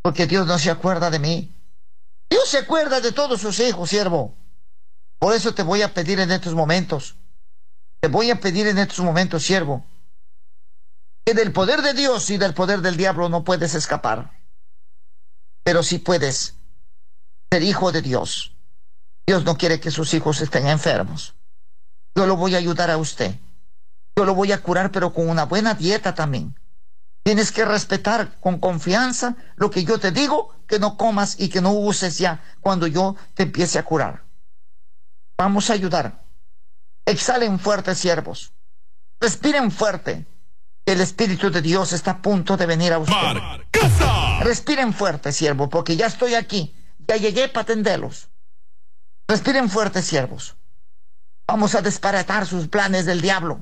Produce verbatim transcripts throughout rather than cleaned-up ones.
porque Dios no se acuerda de mí. Dios se acuerda de todos sus hijos, siervo. Por eso te voy a pedir en estos momentos, te voy a pedir en estos momentos, siervo, que del poder de Dios y del poder del diablo no puedes escapar, pero sí puedes ser hijo de Dios. Dios no quiere que sus hijos estén enfermos. Yo lo voy a ayudar a usted. Yo lo voy a curar, pero con una buena dieta también. Tienes que respetar con confianza lo que yo te digo, que no comas y que no uses ya cuando yo te empiece a curar. Vamos a ayudar. Exhalen fuerte, siervos. Respiren fuerte. El Espíritu de Dios está a punto de venir a usted. Respiren fuerte, siervo, porque ya estoy aquí. Ya llegué para atenderlos. Respiren fuerte, siervos. Vamos a desbaratar sus planes del diablo.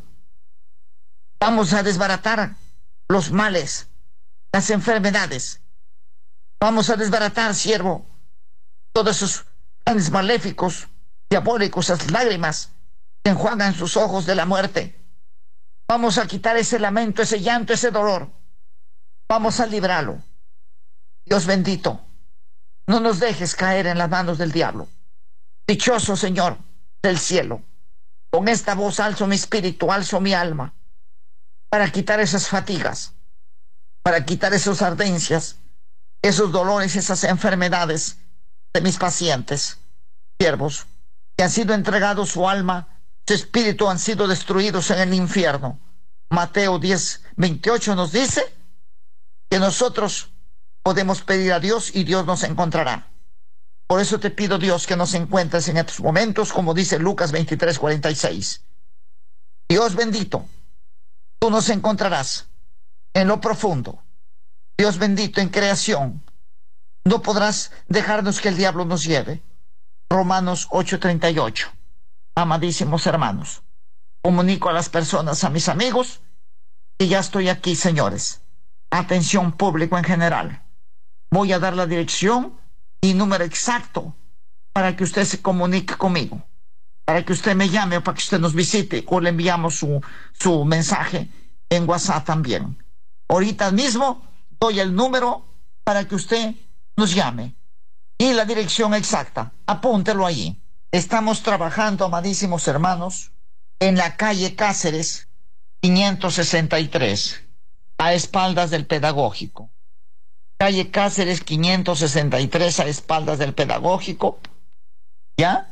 Vamos a desbaratar los males, las enfermedades. Vamos a desbaratar, siervo, todos esos planes maléficos, diabólicos, esas lágrimas que enjuagan sus ojos de la muerte. Vamos a quitar ese lamento, ese llanto, ese dolor. Vamos a librarlo. Dios bendito, no nos dejes caer en las manos del diablo. Dichoso Señor del cielo, con esta voz alzo mi espíritu, alzo mi alma, para quitar esas fatigas, para quitar esas ardencias, esos dolores, esas enfermedades de mis pacientes, siervos, que han sido entregados su alma, su espíritu han sido destruidos en el infierno. Mateo diez, veintiocho nos dice que nosotros podemos pedir a Dios y Dios nos encontrará. Por eso te pido, Dios, que nos encuentres en estos momentos, como dice Lucas veintitrés, cuarenta y seis. Dios bendito, tú nos encontrarás en lo profundo. Dios bendito, en creación no podrás dejarnos que el diablo nos lleve. Romanos ocho, treinta y ocho. Amadísimos hermanos, comunico a las personas, a mis amigos, que ya estoy aquí, señores. Atención público en general. Voy a dar la dirección y número exacto para que usted se comunique conmigo, para que usted me llame o para que usted nos visite, o le enviamos su, su mensaje en WhatsApp también. Ahorita mismo doy el número para que usted nos llame y la dirección exacta. Apúntelo allí. Estamos trabajando, amadísimos hermanos, en la calle Cáceres quinientos sesenta y tres, a espaldas del Pedagógico. Calle Cáceres quinientos sesenta y tres, a espaldas del Pedagógico, ¿ya?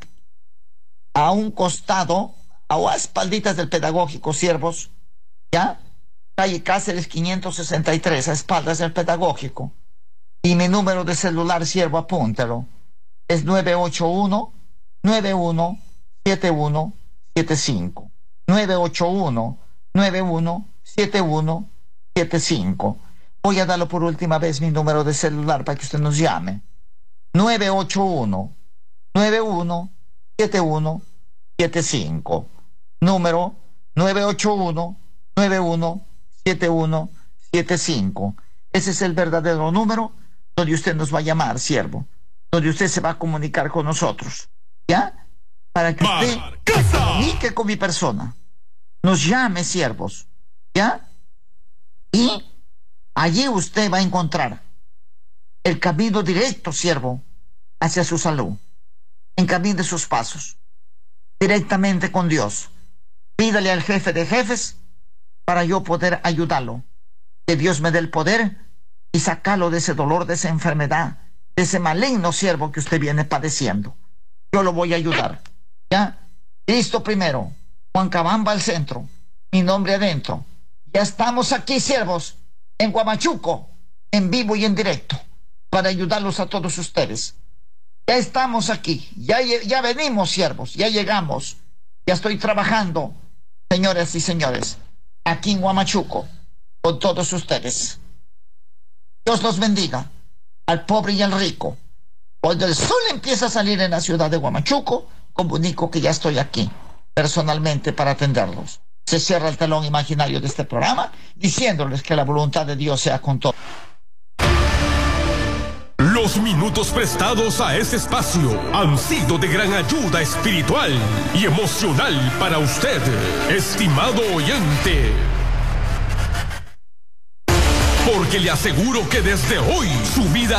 A un costado, o a espalditas del Pedagógico, siervos, ¿ya? Calle Cáceres quinientos sesenta y tres, a espaldas del Pedagógico. Y mi número de celular, siervo, apúntelo. Es nueve ocho uno, nueve uno siete uno siete cinco. nueve ocho uno, nueve uno siete uno siete cinco. Voy a darlo por última vez mi número de celular para que usted nos llame. nueve ocho uno, nueve uno siete uno siete cinco. Número nueve ocho uno, nueve uno siete uno siete cinco. Ese es el verdadero número donde usted nos va a llamar, siervo, donde usted se va a comunicar con nosotros, ¿ya? Para que usted se comunique con mi persona, nos llame, siervos, ¿ya? Y allí usted va a encontrar el camino directo, siervo, hacia su salud. Encamine sus pasos directamente con Dios. Pídale al jefe de jefes para yo poder ayudarlo. Que Dios me dé el poder y sacarlo de ese dolor, de esa enfermedad, de ese maligno, siervo, que usted viene padeciendo. Yo lo voy a ayudar, ¿ya? Listo primero. Huancabamba al centro, mi nombre adentro. Ya estamos aquí, siervos, en Huamachuco, en vivo y en directo, para ayudarlos a todos ustedes. Ya estamos aquí, ya, ya venimos, siervos, ya llegamos, ya estoy trabajando, señoras y señores, aquí en Huamachuco, con todos ustedes. Dios los bendiga, al pobre y al rico. Cuando el sol empieza a salir en la ciudad de Huamachuco, comunico que ya estoy aquí, personalmente, para atenderlos. Se cierra el telón imaginario de este programa, diciéndoles que la voluntad de Dios sea con todos. Los minutos prestados a este espacio han sido de gran ayuda espiritual y emocional para usted, estimado oyente. Porque le aseguro que desde hoy su vida